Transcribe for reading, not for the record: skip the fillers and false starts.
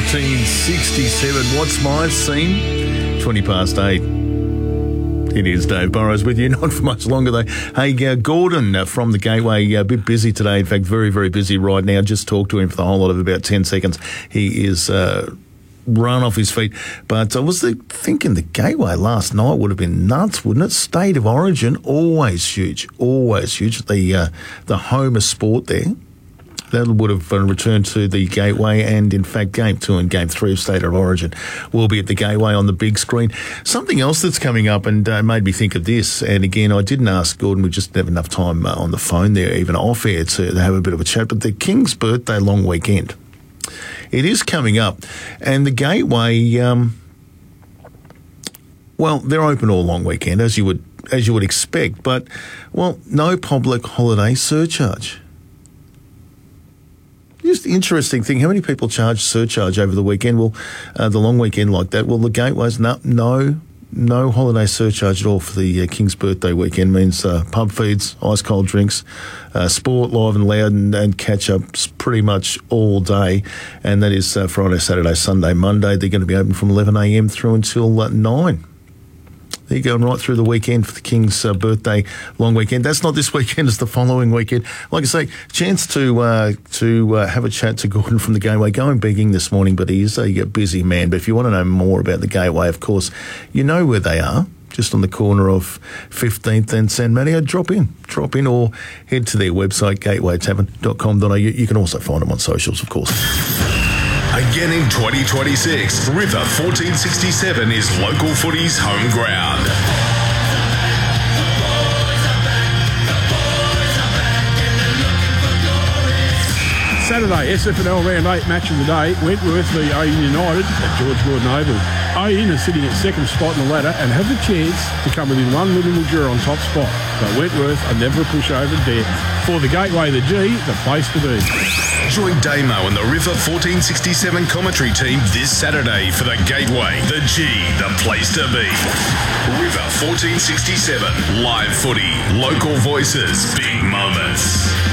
1467. What's my scene? 20 past 8. It is Dave Burrows with you, not for much longer though. Hey, Gordon from the Gateway, a bit busy today. In fact, very, very busy right now. Just talked to him for the whole lot of about 10 seconds. He is run off his feet. But I was thinking the Gateway last night would have been nuts, wouldn't it? State of Origin, always huge, always huge. The home of sport there. That would have returned to the Gateway, and in fact Game 2 and Game 3 of State of Origin will be at the Gateway on the big screen. Something else that's coming up and made me think of this, and again I didn't ask Gordon, we just didn't have enough time on the phone there, even off air, to have a bit of a chat, but the King's birthday long weekend. It is coming up, and the Gateway, well, they're open all long weekend, as you would expect, but, well, no public holiday surcharge. Just the interesting thing, how many people charge surcharge over the weekend? Well, the long weekend like that. Well, the Gateway's no holiday surcharge at all for the King's birthday weekend. Means pub feeds, ice cold drinks, sport live and loud, and catch ups pretty much all day. And that is Friday, Saturday, Sunday, Monday. They're going to be open from 11 a.m. through until 9. There you go, and right through the weekend for the King's birthday long weekend. That's not this weekend, it's the following weekend. Like I say, chance to have a chat to Gordon from the Gateway. Going begging this morning, but he is a busy man. But if you want to know more about the Gateway, of course, you know where they are, just on the corner of 15th and San Mateo. Drop in, or head to their website, gatewaytavern.com.au. You can also find them on socials, of course. Again in 2026, River 1467 is local footy's home ground. Saturday, SFNL round 8 match of the day, Wentworth v Oyen United at George Gordon Oval. Oyen are sitting at second spot in the ladder and have the chance to come within one little Mildura on top spot. But Wentworth are never a pushover there. For the Gateway, the G, the place to be. Join Damo and the River 1467 commentary team this Saturday for the Gateway, the G, the place to be. River 1467, live footy, local voices, big moments.